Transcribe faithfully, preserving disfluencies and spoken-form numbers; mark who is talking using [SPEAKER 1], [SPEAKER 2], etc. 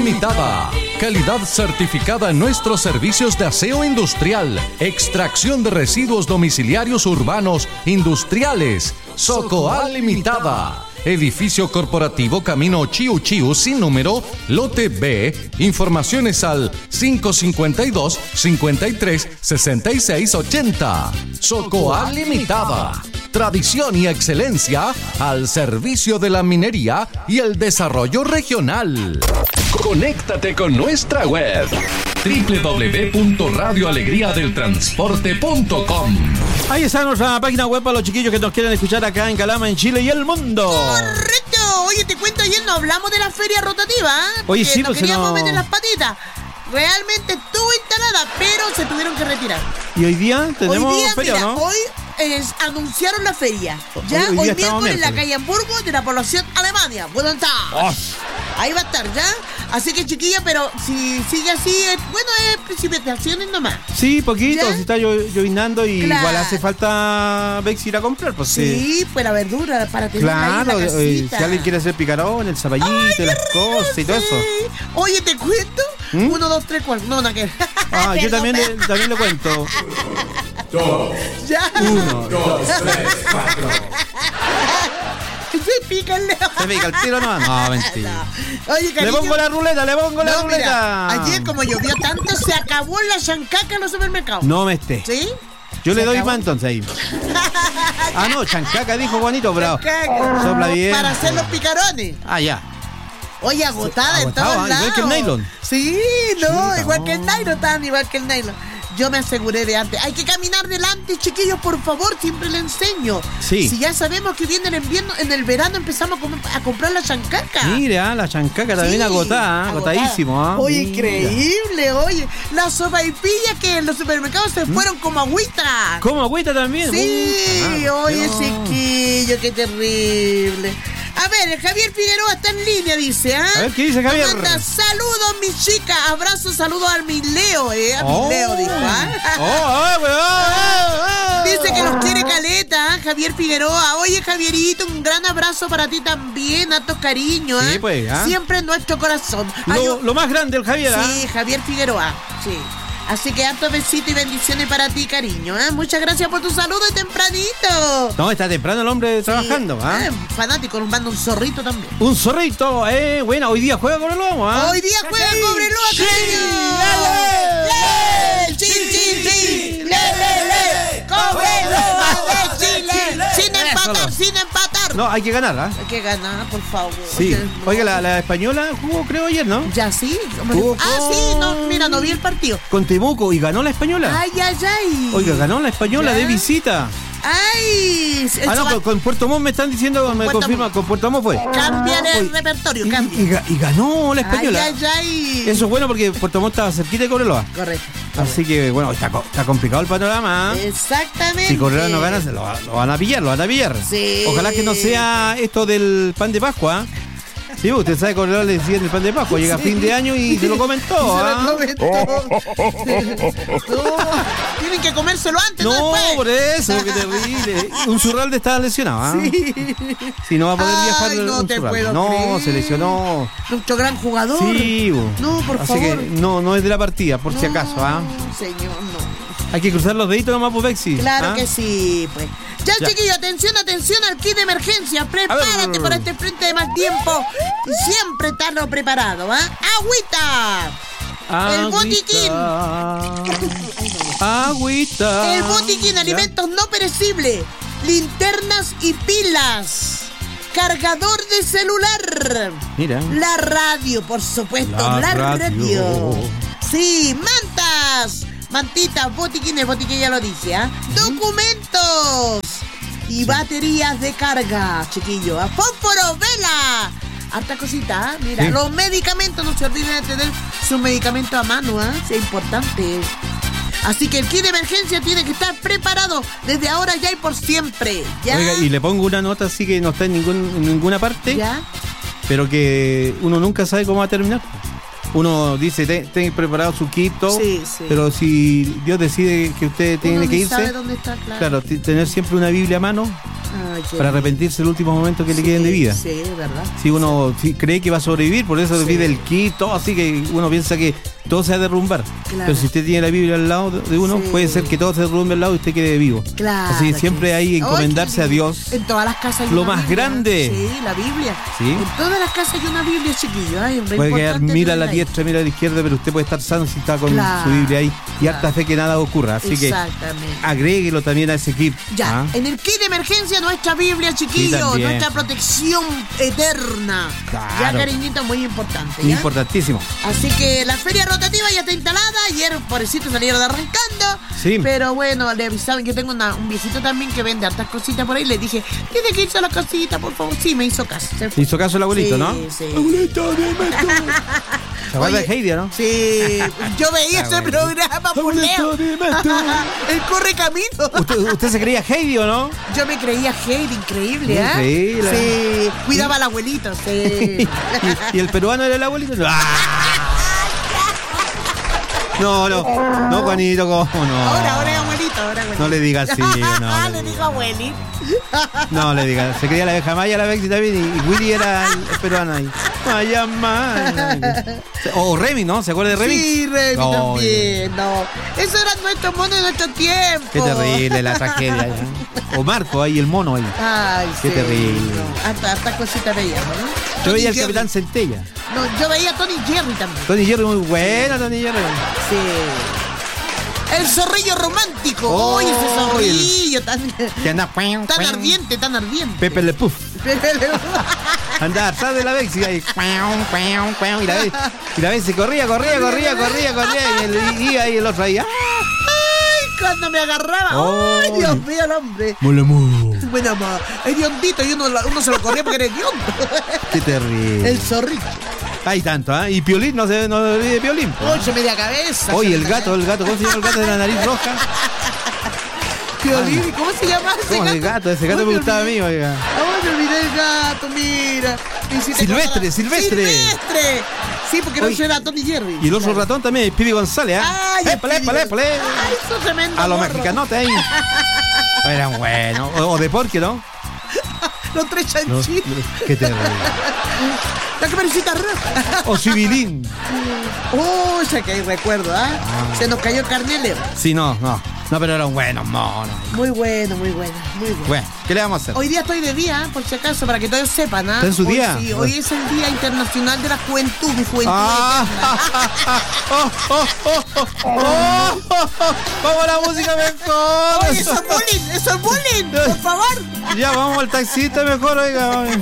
[SPEAKER 1] Limitada. Calidad certificada en nuestros servicios de aseo industrial, extracción de residuos domiciliarios urbanos industriales. Socoal Limitada. Edificio corporativo Camino Chiu Chiu sin número, lote B. Informaciones al cinco cinco dos, cincuenta y tres, sesenta y seis, ochenta. Socoal Limitada. Tradición y excelencia al servicio de la minería y el desarrollo regional. Conéctate con nuestra web doble u doble u doble u punto radio alegría del transporte punto com.
[SPEAKER 2] Ahí está nuestra página web para los chiquillos que nos quieren escuchar acá en Calama, en Chile y el mundo.
[SPEAKER 3] Correcto. Oye, te cuento, ayer no hablamos de la feria rotativa, ¿eh?
[SPEAKER 2] Oye, sí,
[SPEAKER 3] no
[SPEAKER 2] pues
[SPEAKER 3] queríamos
[SPEAKER 2] no...
[SPEAKER 3] meter las patitas. Realmente estuvo instalada, pero se tuvieron que retirar.
[SPEAKER 2] ¿Y hoy día tenemos
[SPEAKER 3] hoy día,
[SPEAKER 2] feria,
[SPEAKER 3] mira,
[SPEAKER 2] no?
[SPEAKER 3] Hoy es, anunciaron la feria. Ya,
[SPEAKER 2] hoy,
[SPEAKER 3] hoy,
[SPEAKER 2] hoy
[SPEAKER 3] miércoles en la
[SPEAKER 2] miércoles.
[SPEAKER 3] calle Hamburgo de la población Alemania. Buenos días.
[SPEAKER 2] Oh.
[SPEAKER 3] Ahí va a estar, ¿ya? Así que, chiquilla, pero si sigue así, eh, bueno, es precipitaciones nomás.
[SPEAKER 2] Sí, poquito,
[SPEAKER 3] ¿Ya?
[SPEAKER 2] si está llo- llovinando y
[SPEAKER 3] Claro.
[SPEAKER 2] igual hace falta Bex ir a comprar, pues
[SPEAKER 3] Sí, pues la verdura para tenerla
[SPEAKER 2] claro,
[SPEAKER 3] ahí en la
[SPEAKER 2] eh,
[SPEAKER 3] casita.
[SPEAKER 2] si alguien quiere hacer picarón, el zapallito,
[SPEAKER 3] Ay,
[SPEAKER 2] las
[SPEAKER 3] qué rico,
[SPEAKER 2] cosas y todo
[SPEAKER 3] sí.
[SPEAKER 2] eso.
[SPEAKER 3] Oye, ¿te cuento?
[SPEAKER 2] ¿Mm?
[SPEAKER 3] Uno, dos, tres, cuatro. No, no, que...
[SPEAKER 2] Ah, yo también le, también le cuento.
[SPEAKER 4] Dos,
[SPEAKER 3] Ya.
[SPEAKER 2] Uno,
[SPEAKER 4] dos, tres, cuatro.
[SPEAKER 3] Se pica el león.
[SPEAKER 2] ¿se pica el tiro no? No, mentira.
[SPEAKER 3] No. Oye,
[SPEAKER 2] Le
[SPEAKER 3] cariño.
[SPEAKER 2] pongo la ruleta, le pongo la
[SPEAKER 3] No,
[SPEAKER 2] ruleta.
[SPEAKER 3] mira, ayer como llovió tanto, se acabó la chancaca en los supermercados.
[SPEAKER 2] No me esté.
[SPEAKER 3] ¿Sí?
[SPEAKER 2] Yo
[SPEAKER 3] ¿Se
[SPEAKER 2] le doy
[SPEAKER 3] acabó?
[SPEAKER 2] más entonces ahí. Ah, no, chancaca, dijo Juanito, bravo.
[SPEAKER 3] Chancaca.
[SPEAKER 2] Sopla bien.
[SPEAKER 3] Para hacer los picarones.
[SPEAKER 2] Ah, ya.
[SPEAKER 3] Oye, agotada en
[SPEAKER 2] agotado,
[SPEAKER 3] todos
[SPEAKER 2] ah, igual
[SPEAKER 3] lados.
[SPEAKER 2] que el nylon.
[SPEAKER 3] Sí, no,
[SPEAKER 2] Chuta,
[SPEAKER 3] igual que el
[SPEAKER 2] no.
[SPEAKER 3] nylon, estaban igual que el nylon. Yo me aseguré de antes. Hay que caminar delante, chiquillos, por favor, siempre le enseño.
[SPEAKER 2] Sí.
[SPEAKER 3] Si ya sabemos que viene el invierno, en el verano empezamos a, com- a comprar la chancaca.
[SPEAKER 2] Mira, la chancaca también
[SPEAKER 3] Sí,
[SPEAKER 2] agotada, ¿eh? Agotadísimo. ¿Ah?
[SPEAKER 3] Oye,
[SPEAKER 2] Mira.
[SPEAKER 3] increíble, oye. Las sopaipillas que en los supermercados se fueron como agüita.
[SPEAKER 2] ¿Cómo agüita también?
[SPEAKER 3] Sí,
[SPEAKER 2] Uh,
[SPEAKER 3] oye,
[SPEAKER 2] no.
[SPEAKER 3] chiquillo, qué terrible. A ver, el Javier Figueroa está en línea, dice, ¿ah?
[SPEAKER 2] A ver, ¿qué dice Javier?
[SPEAKER 3] Nos manda saludos, mi chica. Abrazos, saludos a mi Leo, ¿eh? A mi
[SPEAKER 2] Oh.
[SPEAKER 3] Leo, dijo, ¿ah?
[SPEAKER 2] Oh, oh, oh, oh, oh.
[SPEAKER 3] Dice que los quiere caleta, ¿ah? Javier Figueroa. Oye, Javierito, un gran abrazo para ti también, hartos cariños, ¿ah?
[SPEAKER 2] Sí, pues, ¿ah?
[SPEAKER 3] Siempre en nuestro corazón. Ay,
[SPEAKER 2] Lo,
[SPEAKER 3] yo-
[SPEAKER 2] lo más grande, el Javier, ¿ah?
[SPEAKER 3] Sí, Javier Figueroa, sí. Así que hartos besitos y bendiciones para ti, cariño, ¿eh? Muchas gracias por tu saludo de tempranito.
[SPEAKER 2] No, está temprano el hombre trabajando, ¿ah?
[SPEAKER 3] Ah, fanático, nos manda un zorrito también.
[SPEAKER 2] Un zorrito, eh, bueno, hoy día juega con el lomo, ¿ah?
[SPEAKER 3] Hoy día juega Cobreloa,
[SPEAKER 2] Sí,
[SPEAKER 3] cariño. ¡Le! ¡Sí, sí, sí! ¡Le, le, le! ¡Cobreloa de Chile! Sin empatar, sin empatar.
[SPEAKER 2] No, hay que ganar, ¿ah?
[SPEAKER 3] Hay que ganar, por favor.
[SPEAKER 2] Sí.
[SPEAKER 3] Oye,
[SPEAKER 2] Oiga, la, la española jugó, creo, ayer, ¿no?
[SPEAKER 3] ¿Ya sí?
[SPEAKER 2] Jugó
[SPEAKER 3] Ah,
[SPEAKER 2] con-
[SPEAKER 3] sí, no, mira, no vi el partido.
[SPEAKER 2] Con Temuco y ganó la española.
[SPEAKER 3] Ay, ay, ay.
[SPEAKER 2] Oiga, ganó la española
[SPEAKER 3] ¿Ya?
[SPEAKER 2] de visita.
[SPEAKER 3] Ay,
[SPEAKER 2] Ah,
[SPEAKER 3] eso
[SPEAKER 2] no,
[SPEAKER 3] va-
[SPEAKER 2] con, con Puerto Montt me están diciendo, me
[SPEAKER 3] Puerto
[SPEAKER 2] confirma,
[SPEAKER 3] Montt.
[SPEAKER 2] con Puerto Montt fue.
[SPEAKER 3] Cambian el
[SPEAKER 2] Oye,
[SPEAKER 3] repertorio,
[SPEAKER 2] Y,
[SPEAKER 3] cambia.
[SPEAKER 2] y ga- y ganó la española.
[SPEAKER 3] Ay, ay, ay.
[SPEAKER 2] Eso es bueno porque Puerto Montt estaba cerquita de Cobreloa.
[SPEAKER 3] Correcto.
[SPEAKER 2] Así que, bueno, está, co- está complicado el panorama. ¿ah?
[SPEAKER 3] Exactamente.
[SPEAKER 2] Si Cobreloa no gana, se lo, va- lo van a pillar, lo van a pillar.
[SPEAKER 3] Sí.
[SPEAKER 2] Ojalá que no sea esto del pan de Pascua. ¿ah? Sí, usted sabe que Cobreloa le decían el pan de Pascua. Llega fin de año y se lo comentó.
[SPEAKER 3] Se lo
[SPEAKER 2] ¿ah?
[SPEAKER 3] comentó. No, tienen que comérselo antes, no,
[SPEAKER 2] No,
[SPEAKER 3] después.
[SPEAKER 2] por eso, qué terrible. Un Zurralde estaba lesionado. ¿ah?
[SPEAKER 3] Sí.
[SPEAKER 2] Si no va a poder
[SPEAKER 3] Ay,
[SPEAKER 2] viajar
[SPEAKER 3] no
[SPEAKER 2] un
[SPEAKER 3] te
[SPEAKER 2] Zurralde.
[SPEAKER 3] puedo
[SPEAKER 2] No,
[SPEAKER 3] creer.
[SPEAKER 2] se lesionó.
[SPEAKER 3] Nuestro gran jugador.
[SPEAKER 2] Sí, bo.
[SPEAKER 3] No, por
[SPEAKER 2] Así
[SPEAKER 3] favor.
[SPEAKER 2] que no, no es de la partida, por si
[SPEAKER 3] No,
[SPEAKER 2] acaso. ¿ah?
[SPEAKER 3] Señor, no.
[SPEAKER 2] Hay que cruzar los deditos nomás, pues, Bexi.
[SPEAKER 3] Claro
[SPEAKER 2] ¿ah?
[SPEAKER 3] que sí, pues. Ya,
[SPEAKER 2] Ya.
[SPEAKER 3] chiquillo, atención, atención al kit de emergencia. Prepárate
[SPEAKER 2] ver.
[SPEAKER 3] para este frente de mal tiempo. Siempre estarlo preparado, ¿ah? ¡Agüita! El botiquín.
[SPEAKER 2] Agüita.
[SPEAKER 3] El botiquín,
[SPEAKER 2] Ya.
[SPEAKER 3] alimentos no perecibles, linternas y pilas, cargador de celular,
[SPEAKER 2] Mira.
[SPEAKER 3] la radio, por supuesto,
[SPEAKER 2] La
[SPEAKER 3] la, radio.
[SPEAKER 2] radio.
[SPEAKER 3] Sí, mantas, mantitas, botiquines, botiquín ya lo dije, ¿ah? Documentos y baterías de carga, chiquillo, ¿ah? Fósforo, vela. Harta cosita, ¿ah? Mira,
[SPEAKER 2] Sí.
[SPEAKER 3] los medicamentos, no se olviden de tener sus medicamentos a mano, ¿ah? Sí, es importante. Así que el kit de emergencia tiene que estar preparado desde ahora ya y por siempre. ¿Ya?
[SPEAKER 2] Oiga, y le pongo una nota así que no está en, ningún, en ninguna parte,
[SPEAKER 3] ¿Ya?
[SPEAKER 2] pero que uno nunca sabe cómo va a terminar. Uno dice, ten, ten preparado su kit, todo,
[SPEAKER 3] Sí, sí.
[SPEAKER 2] pero si Dios decide que usted tiene
[SPEAKER 3] Uno
[SPEAKER 2] que
[SPEAKER 3] ni
[SPEAKER 2] irse,
[SPEAKER 3] sabe dónde está, claro.
[SPEAKER 2] claro, t- tener siempre una Biblia a mano
[SPEAKER 3] Ay, qué
[SPEAKER 2] para
[SPEAKER 3] lindo.
[SPEAKER 2] arrepentirse el último momento que le
[SPEAKER 3] Sí,
[SPEAKER 2] queden de vida.
[SPEAKER 3] Sí, ¿verdad?
[SPEAKER 2] Si uno si cree que va a sobrevivir, por eso le
[SPEAKER 3] Sí.
[SPEAKER 2] pide el kit, todo así que uno piensa que todo se va a derrumbar.
[SPEAKER 3] Claro.
[SPEAKER 2] Pero si usted tiene la Biblia al lado de uno,
[SPEAKER 3] Sí.
[SPEAKER 2] puede ser que todo se derrumbe al lado y usted quede vivo.
[SPEAKER 3] Claro.
[SPEAKER 2] Así que siempre
[SPEAKER 3] que
[SPEAKER 2] hay que
[SPEAKER 3] sí.
[SPEAKER 2] encomendarse
[SPEAKER 3] Ay,
[SPEAKER 2] a
[SPEAKER 3] qué lindo.
[SPEAKER 2] Dios.
[SPEAKER 3] En todas las casas hay
[SPEAKER 2] Lo
[SPEAKER 3] una
[SPEAKER 2] más
[SPEAKER 3] Biblia.
[SPEAKER 2] grande.
[SPEAKER 3] Sí, la Biblia.
[SPEAKER 2] Sí.
[SPEAKER 3] En todas las casas hay una Biblia, chiquillo. Ay, re
[SPEAKER 2] Puede quedar,
[SPEAKER 3] importante
[SPEAKER 2] mira a la
[SPEAKER 3] tenerla ahí.
[SPEAKER 2] diestra, mira a la izquierda, pero usted puede estar sano si está con
[SPEAKER 3] Claro,
[SPEAKER 2] su Biblia ahí. Y
[SPEAKER 3] claro.
[SPEAKER 2] harta fe que nada ocurra. Así que
[SPEAKER 3] Exactamente.
[SPEAKER 2] agréguelo también a ese kit.
[SPEAKER 3] Ya,
[SPEAKER 2] ¿ah?
[SPEAKER 3] en el kit de emergencia nuestra Biblia, chiquillos,
[SPEAKER 2] también.
[SPEAKER 3] nuestra protección eterna.
[SPEAKER 2] Claro.
[SPEAKER 3] Ya, cariñito, muy importante. ¿ya?
[SPEAKER 2] Importantísimo.
[SPEAKER 3] Así que la feria rotativa ya está instalada. Ayer, pobrecitos, salieron arrancando.
[SPEAKER 2] Sí.
[SPEAKER 3] Pero bueno, le avisaron. Yo tengo una- un viejito también que vende hartas cositas por ahí. Le dije, tiene que irse a la casita, por favor. Sí, me hizo caso. Se
[SPEAKER 2] Le
[SPEAKER 3] fue.
[SPEAKER 2] hizo caso el abuelito,
[SPEAKER 3] Sí,
[SPEAKER 2] ¿no?
[SPEAKER 3] sí.
[SPEAKER 2] Abuelito, dime tú. ¿Se acuerda de
[SPEAKER 3] Oye,
[SPEAKER 2] Heidi, no?
[SPEAKER 3] Sí, yo veía ese
[SPEAKER 2] Abuelito.
[SPEAKER 3] programa por Leo.
[SPEAKER 2] Abuelito, dime tú.
[SPEAKER 3] El corre camino.
[SPEAKER 2] ¿Usted, ¿Usted se creía Heidi o no?
[SPEAKER 3] Yo me creía Heidi, increíble, ¿eh?
[SPEAKER 2] Increíble.
[SPEAKER 3] Sí, cuidaba al abuelito, sí.
[SPEAKER 2] ¿Y, y el peruano era el abuelito? ¡Ah! No, no, no, Juanito, ¿cómo no?
[SPEAKER 3] Ahora, ahora es abuelito, ahora es abuelito.
[SPEAKER 2] No le diga así, no.
[SPEAKER 3] Le digo abuelito.
[SPEAKER 2] No le diga, se creía la abeja Maya, la Bexi también, y, y Willy era el, el peruano ahí. Maya, Maya. O Remy, ¿no? ¿Se acuerda de Remy?
[SPEAKER 3] Sí, Remy
[SPEAKER 2] No,
[SPEAKER 3] también, no. Eso era nuestro mono de nuestro tiempo.
[SPEAKER 2] Qué terrible la tragedia. ¿eh? O Marco ahí, el mono ahí.
[SPEAKER 3] Ay,
[SPEAKER 2] Qué
[SPEAKER 3] sí,
[SPEAKER 2] terrible.
[SPEAKER 3] no. Hasta, hasta cositas veíamos, ¿no?
[SPEAKER 2] Yo
[SPEAKER 3] Tony
[SPEAKER 2] veía al
[SPEAKER 3] Jerry.
[SPEAKER 2] Capitán Centella.
[SPEAKER 3] No, yo veía a Tony Jerry también.
[SPEAKER 2] Tony Jerry muy buena, Tony Jerry.
[SPEAKER 3] Sí. El zorrillo romántico.
[SPEAKER 2] Oh,
[SPEAKER 3] Uy, ese zorrillo tan,
[SPEAKER 2] Que anda
[SPEAKER 3] tan ardiente, tan ardiente.
[SPEAKER 2] Pepe Le Puff. Andaba atrás de la Bexi ahí. Y la vez, y la vez se corría, corría, corría, corría, corría. Y el, y ahí el otro ahí. ¡Ah!
[SPEAKER 3] Ay, cuando me agarraba.
[SPEAKER 2] Oh.
[SPEAKER 3] Ay, Dios mío, el hombre.
[SPEAKER 2] Molamú.
[SPEAKER 3] Bueno, ma, hediondito y uno, uno se lo corría porque era hediondo.
[SPEAKER 2] Qué terrible.
[SPEAKER 3] El zorrillo.
[SPEAKER 2] Hay tanto, ¿ah? Y Piolín, no se no se olvide de Piolín. po.
[SPEAKER 3] Oye, media cabeza.
[SPEAKER 2] Oye,
[SPEAKER 3] se
[SPEAKER 2] el
[SPEAKER 3] me
[SPEAKER 2] gato, el gato, ¿cómo se llama el gato de la nariz roja?
[SPEAKER 3] Piolín, ¿cómo se llama ese
[SPEAKER 2] ¿Cómo
[SPEAKER 3] gato?
[SPEAKER 2] el gato? Ese gato
[SPEAKER 3] Ay,
[SPEAKER 2] me gustaba a
[SPEAKER 3] olvidé.
[SPEAKER 2] mí, oiga.
[SPEAKER 3] Ay, me olvidé el gato, mira. Me hiciste
[SPEAKER 2] Silvestre,
[SPEAKER 3] acordar.
[SPEAKER 2] Silvestre.
[SPEAKER 3] Silvestre. Sí, porque no
[SPEAKER 2] Oye,
[SPEAKER 3] era Tony Jerry.
[SPEAKER 2] Y el otro
[SPEAKER 3] Claro.
[SPEAKER 2] ratón también, Speedy González, ¿ah?
[SPEAKER 3] Ay,
[SPEAKER 2] épale, épale, épale.
[SPEAKER 3] Ay, eso tremendo.
[SPEAKER 2] A los
[SPEAKER 3] morro.
[SPEAKER 2] mexicanotes ahí. Eran buenos. O, o de Porky, ¿no?
[SPEAKER 3] Los tres
[SPEAKER 2] No,
[SPEAKER 3] chanchitos.
[SPEAKER 2] qué terrible.
[SPEAKER 3] La caperucita roja.
[SPEAKER 2] O Civilín.
[SPEAKER 3] Oh, ese que hay recuerdo, ¿ah? Se nos cayó Carnelio.
[SPEAKER 2] Sí, no, no. No, pero eran buenos, monos.
[SPEAKER 3] Muy bueno, muy bueno, muy bueno.
[SPEAKER 2] Bueno, ¿qué le vamos a hacer?
[SPEAKER 3] Hoy día estoy de día, por si acaso, para que todos sepan, ¿ah?
[SPEAKER 2] ¿Está en su
[SPEAKER 3] Hoy
[SPEAKER 2] día?
[SPEAKER 3] Sí, hoy es el Día Internacional de la Juventud, mi juventud
[SPEAKER 2] Ah.
[SPEAKER 3] eterna.
[SPEAKER 2] Oh, oh, oh, oh, oh, oh, oh. Vamos a la música mejor.
[SPEAKER 3] Oye, eso es bullying, eso es bullying, por favor.
[SPEAKER 2] Ya vamos al taxista mejor, oiga.